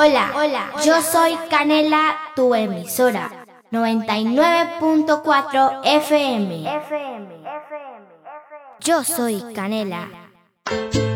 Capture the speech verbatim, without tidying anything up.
Hola, hola, yo soy Canela, tu emisora, noventa y nueve punto cuatro F M. Yo soy Canela.